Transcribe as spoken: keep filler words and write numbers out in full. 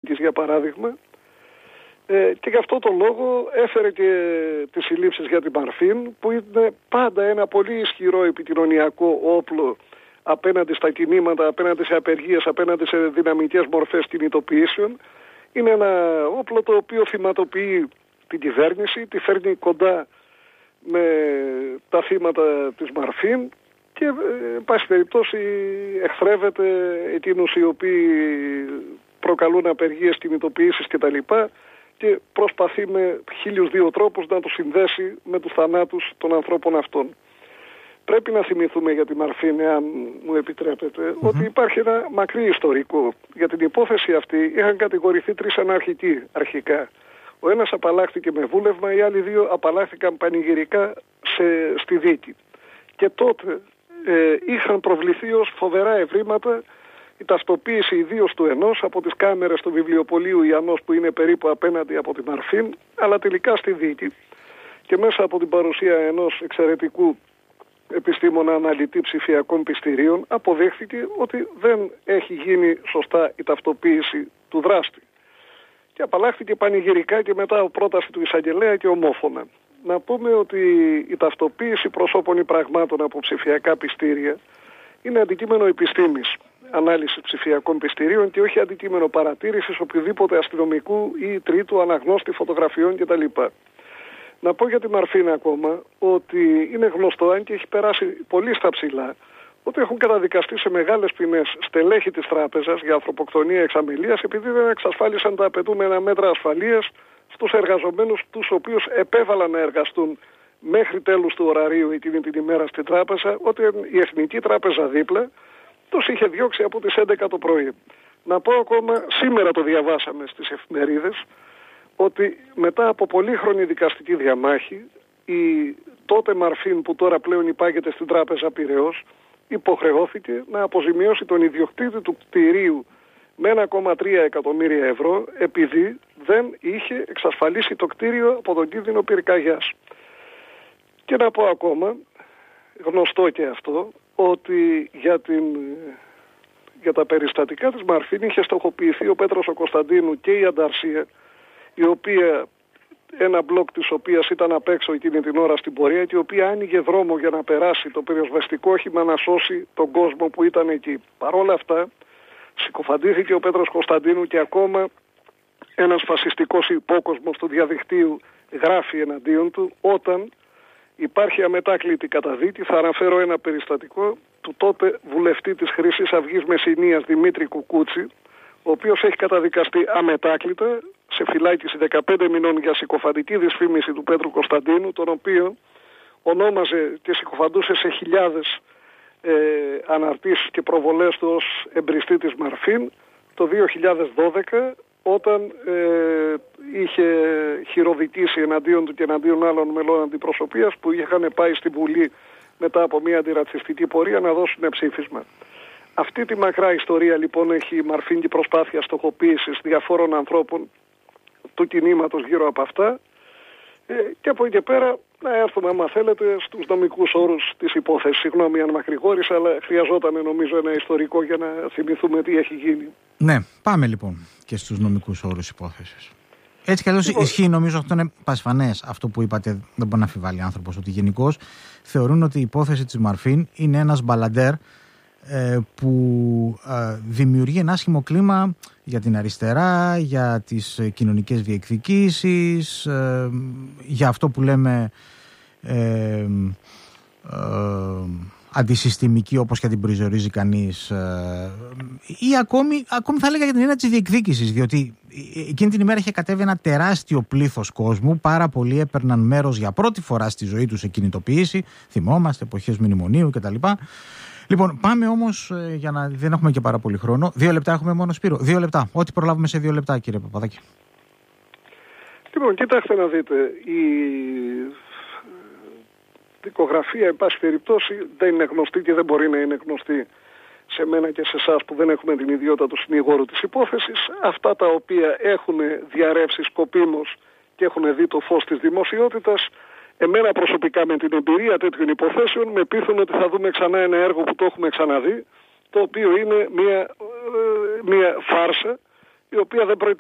Θεσσαλονίκης για παράδειγμα, ε, και γι' αυτό το λόγο έφερε και τις συλλήψεις για την Μαρφίν, που είναι πάντα ένα πολύ ισχυρό επικοινωνιακό όπλο απέναντι στα κινήματα, απέναντι σε απεργίες, απέναντι σε δυναμικές μορφές κινητοποιήσεων. Είναι ένα όπλο το οποίο θυματοποιεί την κυβέρνηση, τη φέρνει κοντά με τα θύματα της Μαρφίν και εν πάση περιπτώσει εχθρεύεται εκείνους οι οποίοι προκαλούν απεργίες, κινητοποιήσεις κτλ. Και προσπαθεί με χίλιους δύο τρόπους να τους συνδέσει με τους θανάτους των ανθρώπων αυτών. Πρέπει να θυμηθούμε για τη Μαρφίν, αν μου επιτρέπετε, mm-hmm. ότι υπάρχει ένα μακρύ ιστορικό. Για την υπόθεση αυτή είχαν κατηγορηθεί τρεις αναρχικοί αρχικά. Ο ένας απαλλάχθηκε με βούλευμα, οι άλλοι δύο απαλλάχθηκαν πανηγυρικά σε, στη δίκη. Και τότε ε, είχαν προβληθεί ως φοβερά ευρήματα η ταυτοποίηση ιδίως του ενός από τις κάμερες του βιβλιοπωλείου Ιαννός, που είναι περίπου απέναντι από τη Μαρφίν, αλλά τελικά στη δίκη και μέσα από την παρουσία ενός εξαιρετικού επιστήμονα αναλυτή ψηφιακών πιστηρίων αποδείχθηκε ότι δεν έχει γίνει σωστά η ταυτοποίηση του δράστη. Και απαλλάχθηκε πανηγυρικά και μετά από πρόταση του εισαγγελέα και ομόφωνα. Να πούμε ότι η ταυτοποίηση προσώπων ή πραγμάτων από ψηφιακά πιστήρια είναι αντικείμενο επιστήμης, ανάλυση ψηφιακών πιστηρίων και όχι αντικείμενο παρατήρησης οποιοδήποτε αστυνομικού ή τρίτου αναγνώστη φωτογραφιών κτλ. Να πω για τη Μαρφίν ακόμα ότι είναι γνωστό, αν και έχει περάσει πολύ στα ψηλά, ότι έχουν καταδικαστεί σε μεγάλες ποινές στελέχη της τράπεζας για ανθρωποκτονία εξαμελίας, επειδή δεν εξασφάλισαν τα απαιτούμενα μέτρα ασφαλείας στους εργαζομένους, τους οποίους επέβαλαν να εργαστούν μέχρι τέλους του ωραρίου εκείνη την ημέρα στην τράπεζα, ότι η Εθνική Τράπεζα δίπλα τους είχε διώξει από τις έντεκα το πρωί. Να πω ακόμα, σήμερα το διαβάσαμε στις εφημερίδες, ότι μετά από πολύχρονη δικαστική διαμάχη, η τότε Μαρφίν, που τώρα πλέον υπάγεται στην Τράπεζα Πειραιώς, υποχρεώθηκε να αποζημιώσει τον ιδιοκτήτη του κτηρίου με ένα κόμμα τρία εκατομμύρια ευρώ, επειδή δεν είχε εξασφαλίσει το κτίριο από τον κίνδυνο πυρκαγιάς. Και να πω ακόμα, γνωστό και αυτό, ότι για, την, για τα περιστατικά της Μαρφίν είχε στοχοποιηθεί ο Πέτρος ο Κωνσταντίνου και η Ανταρσία, η οποία, ένα μπλοκ της οποίας ήταν απ' έξω εκείνη την ώρα στην πορεία και η οποία άνοιγε δρόμο για να περάσει το πυροσβεστικό όχημα να σώσει τον κόσμο που ήταν εκεί. Παρ' όλα αυτά συκοφαντήθηκε ο Πέτρος Κωνσταντίνου και ακόμα ένας φασιστικός υπόκοσμος του διαδικτύου γράφει εναντίον του, όταν υπάρχει αμετάκλητη καταδίκη. Θα αναφέρω ένα περιστατικό του τότε βουλευτή της Χρυσής Αυγής Μεσσηνίας Δημήτρη Κουκούτσι, ο οποίος έχει καταδικαστεί αμετάκλητα σε φυλάκιση δεκαπέντε μηνών για συκοφαντική δυσφήμιση του Πέτρου Κωνσταντίνου, τον οποίο ονόμαζε και συκοφαντούσε σε χιλιάδες ε, αναρτήσεις και προβολές του ως εμπριστή της Μαρφίν το δύο χιλιάδες δώδεκα, όταν ε, είχε χειροδικήσει εναντίον του και εναντίον άλλων μελών αντιπροσωπείας που είχαν πάει στη Βουλή μετά από μια αντιρατσιστική πορεία να δώσουν ψήφισμα. Αυτή τη μακρά ιστορία λοιπόν έχει η Μαρφίν και προσπάθεια στοχοποίησης διαφόρων ανθρώπων του κινήματος γύρω από αυτά, ε, και από εκεί και πέρα να έρθουμε, άμα θέλετε, στους νομικούς όρους της υπόθεσης. Συγγνώμη αν μακρηγόρησα, αλλά χρειαζόταν νομίζω ένα ιστορικό για να θυμηθούμε τι έχει γίνει. Ναι, πάμε λοιπόν και στους νομικούς όρους υπόθεσης. Έτσι κι αλλιώς λοιπόν, ισχύει, νομίζω αυτό είναι πασφανές αυτό που είπατε, δεν μπορεί να αμφιβάλλει άνθρωπος, ότι γενικώς θεωρούν ότι η υπόθεση της Μαρφίν είναι ένας μπαλαντέρ που δημιουργεί ένα άσχημο κλίμα για την αριστερά, για τις κοινωνικές διεκδικήσεις, για αυτό που λέμε ε, ε, αντισυστημική, όπως και την προσδιορίζει κανείς, ε, ή ακόμη, ακόμη θα έλεγα για την έννοια της διεκδίκησης, διότι εκείνη την ημέρα είχε κατέβει ένα τεράστιο πλήθος κόσμου, πάρα πολλοί έπαιρναν μέρος για πρώτη φορά στη ζωή τους σε κινητοποίηση, θυμόμαστε εποχές μνημονίου κτλ. Λοιπόν, πάμε όμως, για να δεν έχουμε και πάρα πολύ χρόνο. Δύο λεπτά έχουμε μόνο, Σπύρο. Δύο λεπτά. Ό,τι προλάβουμε σε δύο λεπτά, κύριε Παπαδάκη. Λοιπόν, κοιτάξτε να δείτε. Η δικογραφία, εν πάση περιπτώσει, δεν είναι γνωστή και δεν μπορεί να είναι γνωστή σε μένα και σε εσάς που δεν έχουμε την ιδιότητα του συνηγόρου της υπόθεσης. Αυτά τα οποία έχουν διαρρεύσει σκοπίμως και έχουν δει το φως της δημοσιότητας, εμένα προσωπικά με την εμπειρία τέτοιων υποθέσεων με πείθουν ότι θα δούμε ξανά ένα έργο που το έχουμε ξαναδεί, το οποίο είναι μια, μια φάρσα η οποία δεν πρόκειται